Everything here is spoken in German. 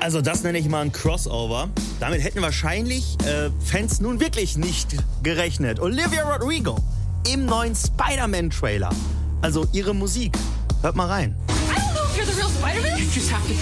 Also das nenne ich mal ein Crossover. Damit hätten wahrscheinlich Fans nun wirklich nicht gerechnet. Olivia Rodrigo im neuen Spider-Man-Trailer. Also ihre Musik. Hört mal rein. I don't know if you're the real Spider-Man. You just have to